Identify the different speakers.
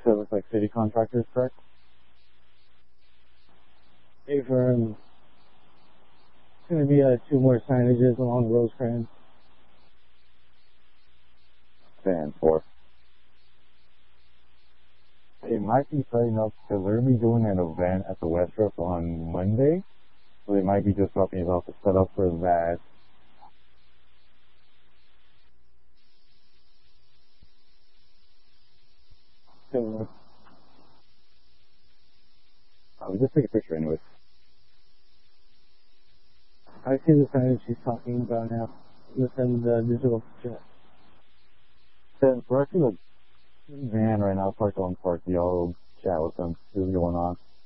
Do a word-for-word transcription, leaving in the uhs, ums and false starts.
Speaker 1: So it looks like city contractors, correct? A firm. It's going to be uh, two more signages along Rosecrans.
Speaker 2: Stand for. It might be setting up because they're going to be doing an event at the Westrock on Monday. So they might be just talking about the setup for that. So, I would just take a picture anyways.
Speaker 1: I see the signage she's talking about now. Within the digital chat.
Speaker 2: Then we're actually the van right now parked on Park. Y'all chat with them. See what's going on.